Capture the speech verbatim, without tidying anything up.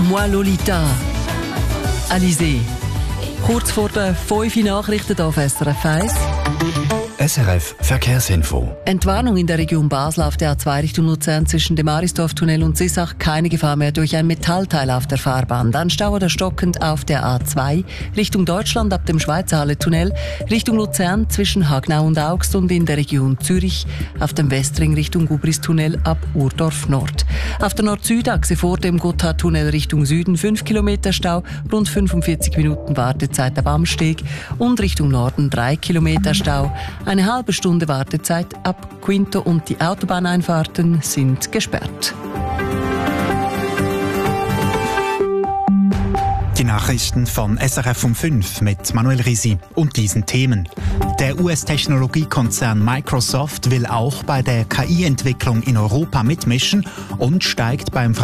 Moi Lolita. Alizé. Kurz vor den fünf Nachrichten auf S R F eins. S R F Verkehrsinfo. Entwarnung in der Region Basel auf der A zwei Richtung Luzern zwischen dem Arisdorf-Tunnel und Sissach. Keine Gefahr mehr durch ein Metallteil auf der Fahrbahn. Dann Stau oder stockend auf der A zwei Richtung Deutschland ab dem Schweizer Halle-Tunnel. Richtung Luzern zwischen Hagnau und Augst und in der Region Zürich auf dem Westring Richtung Gubris-Tunnel ab Urdorf Nord. Auf der Nord-Süd-Achse vor dem Gotthardtunnel Richtung Süden fünf Kilometer Stau, rund fünfundvierzig Minuten Wartezeit ab Amsteg und Richtung Norden drei Kilometer Stau. Eine halbe Stunde Wartezeit ab Quinto und die Autobahneinfahrten sind gesperrt. Die Nachrichten von S R F um fünf mit Manuel Risi und diesen Themen. Der U S-Technologiekonzern Microsoft will auch bei der K I-Entwicklung in Europa mitmischen und steigt beim